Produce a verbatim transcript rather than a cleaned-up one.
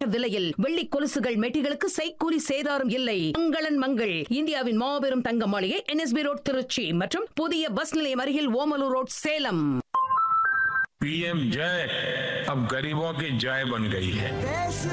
விலையில் வெள்ளி கொலுசுகள் மெட்டிகளுக்கு செய்கூலி சேதாரம் இல்லை. மங்களன் மங்கள் இந்தியாவின் மாபெரும் தங்க மாளிகை, என்எஸ்பி ரோட் திருச்சி மற்றும் புதிய பஸ் நிலையம் அருகில் ஓமலூர் ரோட் சேலம். पीएम जय अब गरीबों की जय बन गई है.